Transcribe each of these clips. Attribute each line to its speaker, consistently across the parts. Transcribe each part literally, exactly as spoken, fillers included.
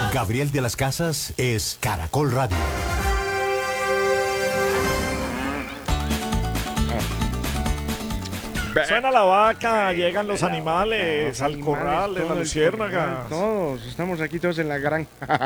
Speaker 1: Gabriel de las Casas es Caracol Radio.
Speaker 2: Suena la vaca, llegan los animales los al animales, corral, en la luciérnaga.
Speaker 3: Todos, estamos aquí todos en la granja.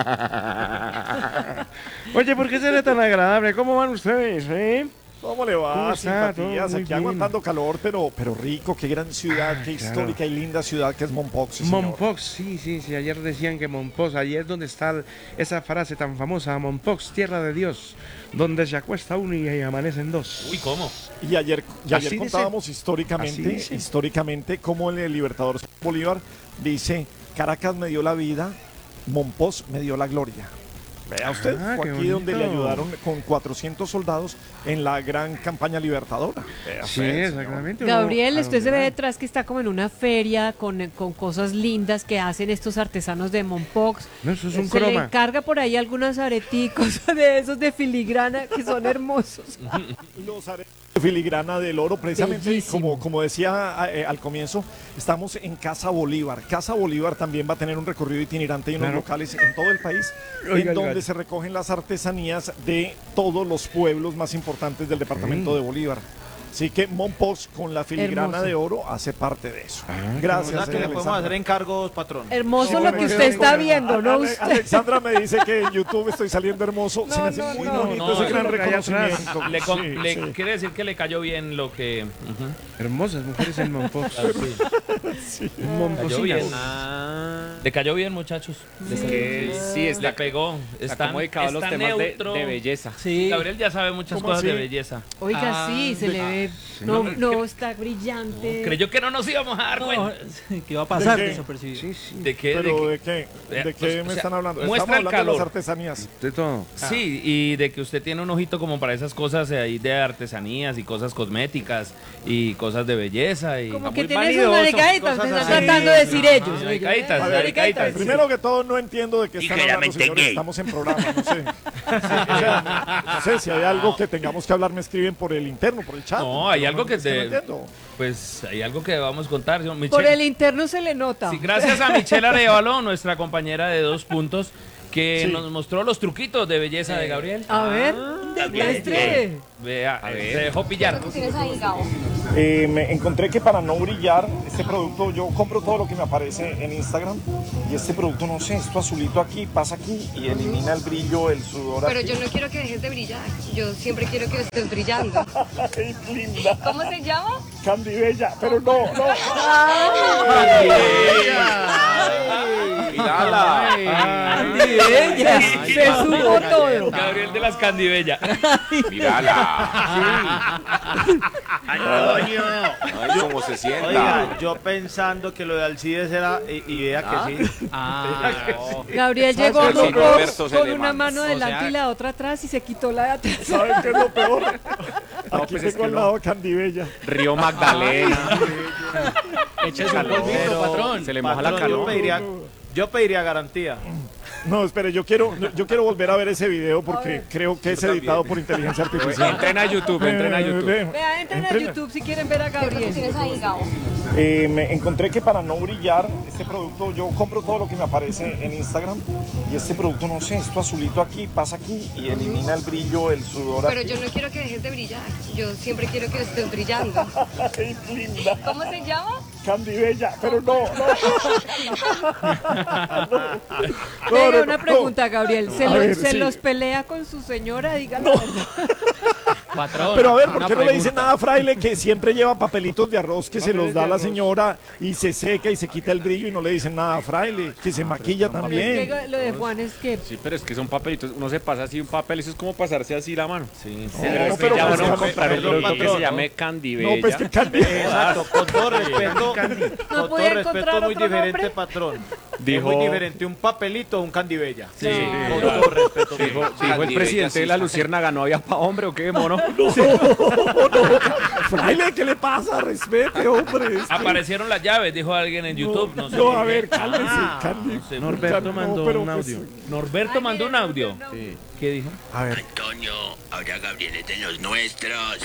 Speaker 3: Oye, ¿por qué será tan agradable? ¿Cómo van ustedes, eh?
Speaker 2: ¿Cómo le va?
Speaker 3: ¿Cómo
Speaker 2: Simpatías, aquí bien. Aguantando calor, pero, pero rico, qué gran ciudad, qué claro. histórica y linda ciudad que es Mompox. Sí,
Speaker 3: Mompox, sí, sí, sí, ayer decían que Mompox, ayer es donde está esa frase tan famosa, Mompox, tierra de Dios, donde se acuesta uno y amanecen dos.
Speaker 4: Uy, ¿cómo?
Speaker 2: Y ayer, y ayer contábamos dice. históricamente, históricamente cómo el Libertador Bolívar dice, Caracas me dio la vida, Mompox me dio la gloria. Vea usted, ah, fue aquí bonito. Donde le ayudaron con cuatrocientos soldados en la gran campaña libertadora. Vea
Speaker 3: sí, usted, exactamente.
Speaker 5: Gabriel, usted se ve detrás que está como en una feria con, con cosas lindas que hacen estos artesanos de Mompox.
Speaker 3: No, eso es un
Speaker 5: se
Speaker 3: croma.
Speaker 5: le encarga por ahí algunos areticos de esos de filigrana que son hermosos.
Speaker 2: Los areticos de filigrana del oro, precisamente como, como decía eh, al comienzo, estamos en Casa Bolívar. Casa Bolívar también va a tener un recorrido itinerante y unos claro. locales en todo el país, Oiga, en donde se recogen las artesanías de todos los pueblos más importantes del departamento sí. de Bolívar. Así que Mompox con la filigrana Hermoso. de oro hace parte de eso. Ah,
Speaker 4: Gracias. que le podemos hacer encargos, patrón.
Speaker 5: Hermoso no, lo que usted está viendo, ¿no?
Speaker 2: Ale, Alexandra me dice que en YouTube estoy saliendo hermoso.
Speaker 5: No,
Speaker 2: Se me hace
Speaker 5: no,
Speaker 2: muy
Speaker 5: no,
Speaker 2: bonito
Speaker 4: no,
Speaker 2: ese
Speaker 4: no,
Speaker 2: gran
Speaker 4: no,
Speaker 2: reconocimiento.
Speaker 4: Le, con,
Speaker 2: sí,
Speaker 4: le
Speaker 2: sí.
Speaker 4: quiere decir que le cayó bien lo que... Uh-huh.
Speaker 3: Hermosas mujeres en Mompox.
Speaker 4: Ah, sí.
Speaker 3: sí. Cayó
Speaker 4: bien. Ah. Le cayó bien, muchachos.
Speaker 6: Es que sí, está,
Speaker 4: le pegó.
Speaker 6: Está muy dedicado a los temas de, de belleza.
Speaker 4: Sí. Gabriel ya sabe muchas cosas
Speaker 2: así?
Speaker 4: de belleza.
Speaker 5: Oiga, ah, sí, se de, le ve... Sí. No, no, está brillante.
Speaker 4: No, creyó que no nos íbamos a dar
Speaker 6: no,
Speaker 4: cuenta.
Speaker 6: ¿Qué iba a pasar?
Speaker 2: ¿De
Speaker 4: desapercibido.
Speaker 2: Sí, sí.
Speaker 4: ¿De qué?
Speaker 2: ¿Pero
Speaker 4: de
Speaker 2: qué? ¿De qué, ¿De qué pues, me o sea, están hablando?
Speaker 4: Muestra
Speaker 2: Estamos
Speaker 4: el
Speaker 2: hablando
Speaker 4: calor.
Speaker 2: de las artesanías.
Speaker 3: De todo.
Speaker 4: Sí, y de que usted tiene un ojito como para esas cosas ahí de artesanías y cosas cosméticas y cosas de belleza. Y
Speaker 5: como que tiene sus maricaditas, me están tratando de decir ellos.
Speaker 4: Maricaditas, maricaditas.
Speaker 2: Primero que todo, no entiendo de qué están hablando, señores. Estamos en programa, no sé. O sea, no sé si hay algo que tengamos que hablar, me escriben por el interno, por el chat.
Speaker 4: No, hay algo que te...
Speaker 2: No
Speaker 4: pues hay algo que vamos a contar. Michelle,
Speaker 5: por el interno se le nota.
Speaker 4: Sí, gracias a Michelle Arevalo, nuestra compañera de Dos Puntos, que sí. nos mostró los truquitos de belleza eh, de Gabriel.
Speaker 5: A ver, demuestre.
Speaker 4: Vea, a ver. Se dejó pillar.
Speaker 7: ¿Qué tienes ahí, Gabo?
Speaker 2: Eh, me encontré que para no brillar, este producto, yo compro todo lo que me aparece en Instagram y este producto, no sé, esto azulito aquí, pasa aquí y elimina el brillo, el sudor.
Speaker 7: Pero
Speaker 2: aquí.
Speaker 7: yo no quiero que dejes de brillar, yo siempre quiero que estés brillando.
Speaker 2: ¡Ay, linda!
Speaker 7: ¿Cómo se llama?
Speaker 2: Candy Bella, pero no, no.
Speaker 5: ¡Ay!
Speaker 4: ¡Mírala!
Speaker 5: ¡Candy Bella! Se supo todo.
Speaker 4: Gabriel de las Candy Bella.
Speaker 6: ¡Mírala!
Speaker 4: ¡Ay,
Speaker 6: Ay, cómo se sienta.
Speaker 8: Oiga, yo pensando que lo de Alcides era, y, y vea que
Speaker 4: ¿Ah?
Speaker 8: sí.
Speaker 4: Ah,
Speaker 5: no. Gabriel llegó a Mompox con una mano adelante, o sea, y la otra atrás y se quitó la de atrás.
Speaker 2: ¿Saben qué es lo peor?
Speaker 6: No,
Speaker 2: Aquí
Speaker 6: pues
Speaker 2: tengo
Speaker 6: es que
Speaker 2: al
Speaker 6: no.
Speaker 2: lado Candy Bella.
Speaker 6: Río Magdalena.
Speaker 4: Échese un polvito, patrón.
Speaker 6: Se le moja
Speaker 8: Patrón,
Speaker 6: la calor.
Speaker 8: Yo pediría, yo pediría garantía.
Speaker 2: No, espere, yo quiero, yo quiero volver a ver ese video porque creo que es editado por inteligencia artificial.
Speaker 6: Entren a YouTube, entren a YouTube.
Speaker 2: Eh,
Speaker 5: Vea, entren a YouTube si quieren ver a Gabriel.
Speaker 7: ¿Qué tienes ahí, Gabo?
Speaker 2: Eh, me encontré que para no brillar, este producto, yo compro todo lo que me aparece en Instagram y este producto, no sé, esto azulito aquí, pasa aquí y elimina el brillo, el sudor.
Speaker 7: Pero
Speaker 2: aquí.
Speaker 7: yo no quiero que dejes de brillar, yo siempre quiero que estés brillando.
Speaker 2: ¡Ay, linda!
Speaker 7: ¿Cómo se llama?
Speaker 2: Candy Bella, pero no, no.
Speaker 5: no, no una pregunta, Gabriel. ¿Se, lo,
Speaker 2: ver,
Speaker 5: ¿se
Speaker 2: sí.
Speaker 5: los pelea con su señora? Díganlo.
Speaker 4: patrón.
Speaker 2: Pero a ver, ¿por qué no
Speaker 4: pregunta.
Speaker 2: le dice nada a Fraile que siempre lleva papelitos de arroz que se los da a la señora y se seca y se quita el brillo y no le dicen nada a Fraile? Que se maquilla también.
Speaker 5: Es que lo de Juan es que...
Speaker 6: Sí, pero es que son papelitos. Uno se pasa así un papel, eso es como pasarse así la mano.
Speaker 4: Sí, sí.
Speaker 6: Pero
Speaker 2: No,
Speaker 6: es que
Speaker 2: pero
Speaker 6: ya
Speaker 2: pues
Speaker 6: van a
Speaker 2: se
Speaker 6: comprar un
Speaker 8: llama-
Speaker 6: producto que
Speaker 8: patrón,
Speaker 6: se llame Candy Bella.
Speaker 2: No, pues que Candy.
Speaker 8: Exacto, con todo respeto, con todo
Speaker 5: podía
Speaker 8: respeto,
Speaker 5: encontrar
Speaker 8: muy
Speaker 5: otro
Speaker 8: diferente,
Speaker 5: nombre.
Speaker 8: patrón.
Speaker 6: Dijo-
Speaker 8: Es muy diferente un papelito a un Candy Bella.
Speaker 4: Sí,
Speaker 8: Con
Speaker 4: claro.
Speaker 8: todo respeto.
Speaker 6: Dijo, dijo el
Speaker 9: Candy
Speaker 6: presidente
Speaker 9: Bella,
Speaker 6: de la
Speaker 9: sí.
Speaker 6: Luciérnaga, ¿no había pa' hombre o qué, mono?
Speaker 2: Fraile, ¿qué le pasa? Respete, hombre. este.
Speaker 4: Aparecieron las llaves, dijo alguien en YouTube. No, sé
Speaker 2: No,
Speaker 4: por
Speaker 2: a
Speaker 4: qué.
Speaker 2: ver, cálmese.
Speaker 4: Ah,
Speaker 2: Candy.
Speaker 4: no sé,
Speaker 3: Norberto
Speaker 2: No,
Speaker 3: mandó
Speaker 2: pero
Speaker 3: un
Speaker 2: pues,
Speaker 3: audio.
Speaker 4: Norberto mandó un audio.
Speaker 3: Sí.
Speaker 4: ¿Qué dijo?
Speaker 2: A ver.
Speaker 9: Antonio, ahora Gabriel es de los nuestros.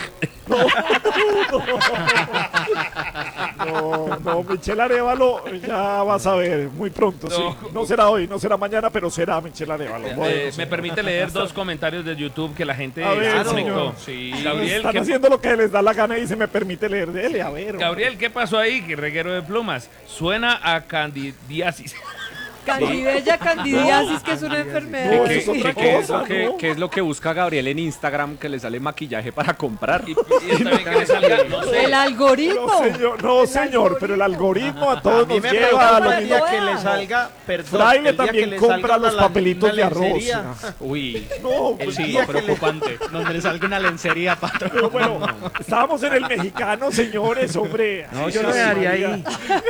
Speaker 2: No, no, Michelle Arevalo, ya vas a ver, muy pronto, sí.
Speaker 4: No.
Speaker 2: No será hoy, no será mañana, pero será Michelle Arevalo.
Speaker 4: Eh,
Speaker 2: Bueno,
Speaker 4: me
Speaker 2: señor.
Speaker 4: permite leer dos comentarios de YouTube que la gente
Speaker 2: A ver,
Speaker 4: se conectó.
Speaker 2: señor.
Speaker 4: Sí. Gabriel,
Speaker 2: Están
Speaker 4: ¿qué,
Speaker 2: haciendo lo que les da la gana y se me permite leer. Dele, a ver. hombre.
Speaker 4: Gabriel, ¿qué pasó ahí? Que reguero de plumas. Suena a candidiasis.
Speaker 5: Candibella, candidiasis, que es una enfermedad.
Speaker 2: No,
Speaker 6: ¿Qué,
Speaker 2: eso es otra
Speaker 6: qué- qué es
Speaker 2: cosa,
Speaker 6: lo que,
Speaker 2: ¿no?
Speaker 6: qué es lo que busca Gabriel en Instagram que le sale maquillaje para comprar?
Speaker 4: Y, y está bien que le salga, no sé.
Speaker 5: El algoritmo.
Speaker 2: No, señor, no, señor, pero el algoritmo a todos
Speaker 8: A mí
Speaker 2: nos
Speaker 8: me
Speaker 2: lleva a
Speaker 8: preocupa
Speaker 2: lo
Speaker 8: el
Speaker 2: mismo.
Speaker 8: día que le salga, perdón,
Speaker 2: Fraile
Speaker 8: el día que
Speaker 2: también
Speaker 8: le
Speaker 2: compra
Speaker 8: salga
Speaker 2: los
Speaker 8: una-
Speaker 2: papelitos
Speaker 8: una
Speaker 2: de arroz.
Speaker 8: lencería.
Speaker 6: Uy,
Speaker 2: No,
Speaker 6: el
Speaker 2: pues,
Speaker 6: sí,
Speaker 8: día que le-
Speaker 6: preocupante. Donde le salga una lencería, patrón.
Speaker 2: pero bueno, estábamos en el mexicano, señores, hombre.
Speaker 3: No, yo lo dejaría ahí.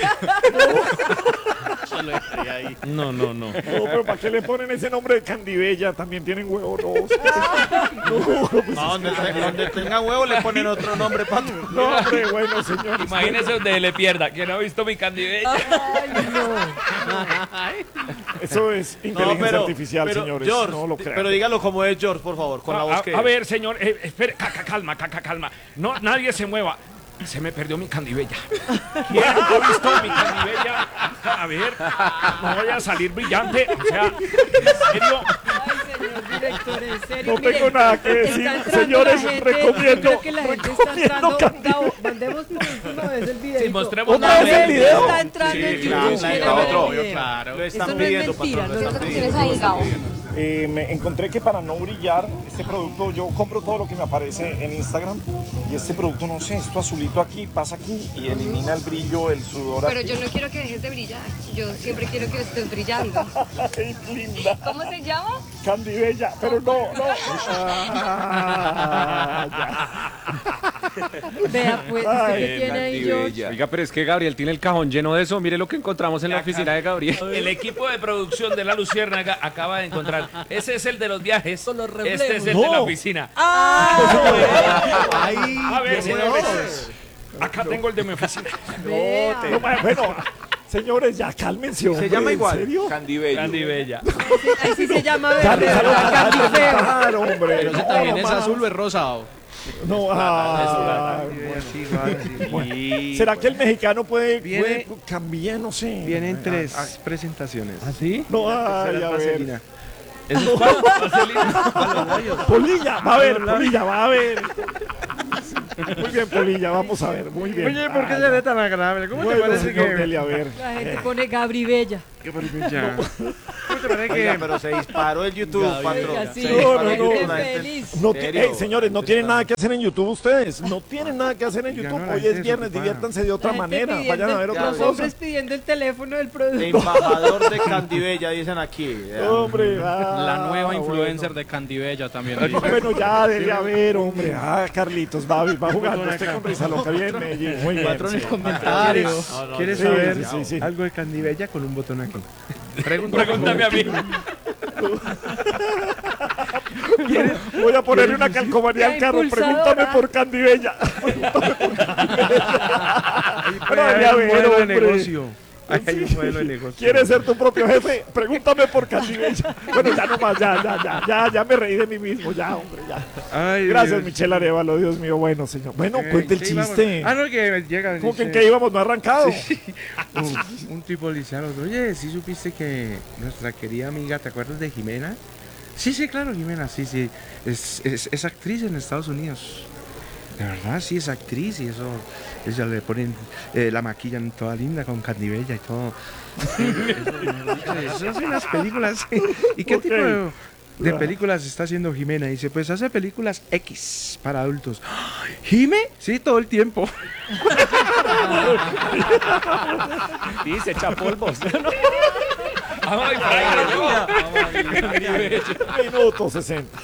Speaker 4: No, no, no.
Speaker 2: No, pero ¿para qué le ponen ese nombre de Candibella? También tienen huevo, no.
Speaker 8: No, donde, te- donde tenga huevo le ponen otro nombre, patrón.
Speaker 2: No, hombre, bueno, señor.
Speaker 4: Imagínese donde le pierda. ¿Quién ha visto mi candibella?
Speaker 2: Eso es
Speaker 8: No,
Speaker 2: inteligencia
Speaker 8: pero,
Speaker 2: artificial,
Speaker 8: pero,
Speaker 2: señores.
Speaker 8: George,
Speaker 2: no lo crean.
Speaker 8: pero dígalo como es George, por favor, con la voz
Speaker 4: A,
Speaker 8: que
Speaker 4: a
Speaker 8: es.
Speaker 4: ver, señor, eh, espere, ca- ca- calma, ca- ca- calma. No, nadie se mueva. Se me perdió mi candibella. ¿Quién ha visto mi candibella? A ver, no voy a salir brillante. O sea, ¿en serio?
Speaker 5: Ay, señor director, en serio.
Speaker 2: No
Speaker 5: mire,
Speaker 2: tengo nada que
Speaker 5: está
Speaker 2: decir,
Speaker 5: entrando
Speaker 2: señores,
Speaker 5: la gente,
Speaker 2: recomiendo-
Speaker 5: yo creo que la gente está
Speaker 2: recomiendo
Speaker 5: entrando.
Speaker 2: Candibella.
Speaker 5: Gabo, mandemos por última vez el video.
Speaker 4: Sí, mostremos
Speaker 2: ¿Otra
Speaker 5: La
Speaker 2: vez el
Speaker 5: gente
Speaker 2: video?
Speaker 5: está entrando
Speaker 6: Sí,
Speaker 5: en
Speaker 6: claro,
Speaker 5: YouTube.
Speaker 6: sí,
Speaker 5: quiere
Speaker 6: otro,
Speaker 5: ver el
Speaker 6: obvio,
Speaker 5: video.
Speaker 6: claro.
Speaker 8: Lo están
Speaker 5: Eso no es
Speaker 8: pidiendo,
Speaker 5: mentira,
Speaker 8: patrón,
Speaker 5: no
Speaker 8: lo
Speaker 5: es
Speaker 8: están
Speaker 5: mentira.
Speaker 8: pidiendo.
Speaker 2: Eh, me encontré que para no brillar, este producto, yo compro todo lo que me aparece en Instagram y este producto, no sé, esto azulito aquí, pasa aquí y elimina el brillo, el sudor.
Speaker 7: Pero
Speaker 2: aquí.
Speaker 7: yo no quiero que dejes de brillar. Yo siempre quiero que estés brillando.
Speaker 2: Ay, linda,
Speaker 7: ¿Cómo se llama?
Speaker 2: Candibella, pero no, no. Ah, ya.
Speaker 5: Vea, pues, ¿usted qué tiene ahí, George?
Speaker 6: Oiga, pero es que Gabriel tiene el cajón lleno de eso. Mire lo que encontramos en la oficina de Gabriel.
Speaker 4: El equipo de producción de La Luciérnaga acaba de encontrar. Ese es el de los viajes. Este es el de
Speaker 2: No.
Speaker 4: la oficina.
Speaker 8: Ay,
Speaker 4: A ver,
Speaker 8: qué
Speaker 4: señores.
Speaker 8: buenos.
Speaker 4: Acá tengo el de mi oficina.
Speaker 5: Vea.
Speaker 2: No, bueno, señores, ya cálmense, hombre.
Speaker 8: llama
Speaker 2: ¿en
Speaker 8: igual.
Speaker 2: serio?
Speaker 4: Candy Bella.
Speaker 5: Ahí sí se llama
Speaker 2: Ya
Speaker 5: verde,
Speaker 2: les hago
Speaker 5: ¿verdad?
Speaker 2: tratar de
Speaker 5: Candifeo.
Speaker 2: matar, hombre.
Speaker 10: Pero ese
Speaker 2: No,
Speaker 10: también es
Speaker 2: mamá.
Speaker 10: azul o es rosado.
Speaker 2: No, ah,
Speaker 3: Sí, igual, sí.
Speaker 2: ¿será que el mexicano puede,
Speaker 3: Viene-
Speaker 2: puede cambiar? No sé.
Speaker 3: Vienen tres presentaciones.
Speaker 4: ¿Ah, sí?
Speaker 2: No, ay,
Speaker 3: Tercera
Speaker 2: a
Speaker 3: es
Speaker 2: ver.
Speaker 3: vaselina.
Speaker 4: ¿Eso es cuál? Vaselina.
Speaker 2: Polilla, va a ver, Polilla, va a ver. Muy bien, Polilla, vamos a ver, muy bien.
Speaker 3: Oye, ¿por qué
Speaker 2: Ah,
Speaker 3: se ve tan agradable? ¿Cómo
Speaker 2: bueno,
Speaker 3: te parece
Speaker 2: señor
Speaker 3: que...?
Speaker 2: Deli, a ver.
Speaker 5: La gente pone Gabri Bella.
Speaker 3: ¿Qué parece ya? ¿Cómo te parece
Speaker 8: Oiga,
Speaker 3: que...?
Speaker 8: pero se disparó el YouTube, patrón.
Speaker 5: Oiga, sí,
Speaker 8: Se
Speaker 2: No,
Speaker 8: disparó
Speaker 2: no,
Speaker 8: el
Speaker 2: no.
Speaker 8: YouTube,
Speaker 5: qué
Speaker 8: la gente-
Speaker 5: feliz.
Speaker 2: No ti-
Speaker 8: ¿Serio?
Speaker 2: eh, señores, no tienen nada que hacer en YouTube ustedes. No tienen nada que hacer en
Speaker 3: Ya
Speaker 2: YouTube.
Speaker 3: no, la
Speaker 2: Hoy
Speaker 3: gente
Speaker 2: es viernes,
Speaker 3: desocupada.
Speaker 2: diviértanse de otra
Speaker 5: La gente
Speaker 2: manera.
Speaker 5: pidiendo-
Speaker 2: Vayan a ver otra
Speaker 5: Los
Speaker 2: cosa.
Speaker 5: hombres pidiendo el teléfono del producto.
Speaker 8: Embajador de Candibella, dicen aquí.
Speaker 2: Hombre, ah,
Speaker 10: La nueva influencer
Speaker 2: bueno.
Speaker 10: de Candibella también.
Speaker 2: Bueno, ya, dele a ver, hombre. Ah, Carlitos, va, va jugando. Usted con Risa Loca, bien, Medellín. Muy bien.
Speaker 10: Patrón en
Speaker 2: sí.
Speaker 10: comentarios.
Speaker 3: ¿Quieres
Speaker 2: Sí,
Speaker 3: saber
Speaker 2: sí, sí, sí.
Speaker 3: algo de Candibella con un botón aquí?
Speaker 4: Pregúntame a mí.
Speaker 2: Voy a ponerle una calcomanía al carro.
Speaker 5: impulsadora.
Speaker 2: Pregúntame por Candibella. Pregúntame por Candibella.
Speaker 3: Ahí
Speaker 2: Pero
Speaker 3: puede
Speaker 2: dele a
Speaker 3: haber un
Speaker 2: ver,
Speaker 3: modelo de
Speaker 2: hombre.
Speaker 3: negocio. Ahí hay un modelo de negocio.
Speaker 2: ¿Quieres ser tu propio jefe? Pregúntame por Candibella. Bueno, ya nomás, ya, ya, ya, ya, ya me reí de mí mismo, ya, hombre, ya.
Speaker 3: Ay,
Speaker 2: Gracias,
Speaker 3: Dios.
Speaker 2: Michelle Arevalo, Dios mío, bueno, señor. Bueno,
Speaker 3: Eh,
Speaker 2: cuente el
Speaker 3: sí, vamos.
Speaker 2: chiste.
Speaker 3: Ah, no, que llega.
Speaker 2: ¿Cómo que en
Speaker 3: dice-
Speaker 2: qué íbamos? ¿No ha arrancado?
Speaker 3: un, un tipo le dice al otro, oye, ¿sí supiste que nuestra querida amiga, ¿te acuerdas de Jimena? Sí, sí, claro, Jimena, sí, sí, es, es, es actriz en Estados Unidos. De verdad, sí, es actriz y eso, ella le ponen, eh, la maquillan toda linda con Candibella y todo. Sí, eso, eso hace unas películas. ¿Y qué
Speaker 2: Ok.
Speaker 3: tipo de, de películas está haciendo Jimena? Dice, pues hace películas X para adultos. ¿Jime? Sí, todo el tiempo.
Speaker 6: Sí, se echa polvos.
Speaker 4: Ay, Fraile,
Speaker 2: Minuto sesenta.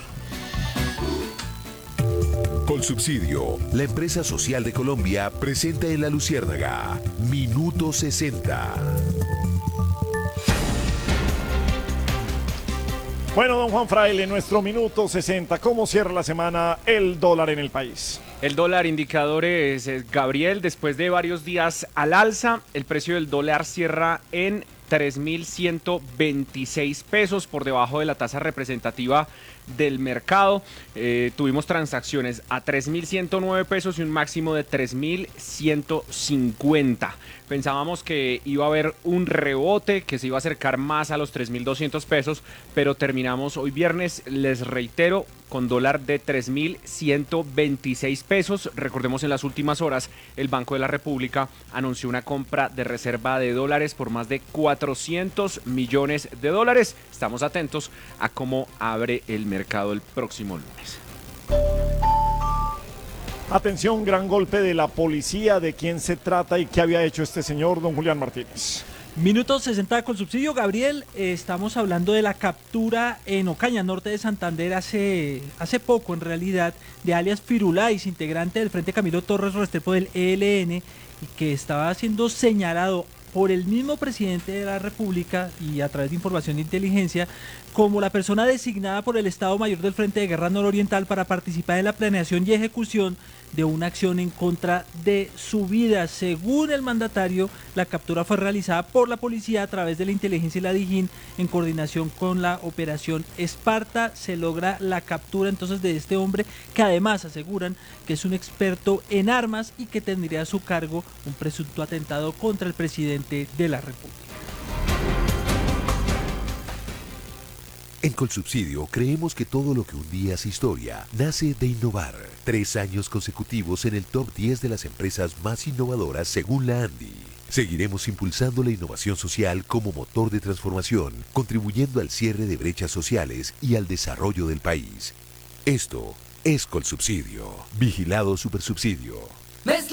Speaker 1: Colsubsidio, la empresa social de Colombia, presenta en La Luciérnaga, Minuto sesenta.
Speaker 2: Bueno, don Juan Fraile, nuestro minuto sesenta, ¿cómo cierra la semana el dólar en el país?
Speaker 6: El dólar, indicadores, eh, Gabriel, después de varios días al alza, el precio del dólar cierra en tres mil ciento veintiséis pesos, por debajo de la tasa representativa del mercado. Eh, tuvimos transacciones a tres mil ciento nueve pesos y un máximo de tres mil ciento cincuenta. Pensábamos que iba a haber un rebote, que se iba a acercar más a los tres mil doscientos pesos, pero terminamos hoy viernes, les reitero, con dólar de tres mil ciento veintiséis pesos. Recordemos, en las últimas horas el Banco de la República anunció una compra de reserva de dólares por más de cuatrocientos millones de dólares. Estamos atentos a cómo abre el mercado el próximo lunes.
Speaker 2: Atención, gran golpe de la policía. ¿De quién se trata y qué había hecho este señor, don Julián Martínez?
Speaker 11: Minuto sesenta con subsidio, Gabriel. Eh, estamos hablando de la captura en Ocaña, norte de Santander, hace, hace poco en realidad, de alias Firulais, integrante del Frente Camilo Torres Restrepo del E L N, y que estaba siendo señalado por el mismo presidente de la República y a través de información de inteligencia como la persona designada por el Estado Mayor del Frente de Guerra Nororiental para participar en la planeación y ejecución de una acción en contra de su vida. Según el mandatario, la captura fue realizada por la policía a través de la inteligencia y la DIJÍN en coordinación con la operación Esparta. Se logra la captura entonces de este hombre, que además aseguran que es un experto en armas y que tendría a su cargo un presunto atentado contra el presidente de la República.
Speaker 1: En Colsubsidio creemos que todo lo que un día es historia nace de innovar. Tres años consecutivos en el top diez de las empresas más innovadoras según la ANDI. Seguiremos impulsando la innovación social como motor de transformación, contribuyendo al cierre de brechas sociales y al desarrollo del país. Esto es Colsubsidio. Vigilado Supersubsidio.
Speaker 12: Mezcla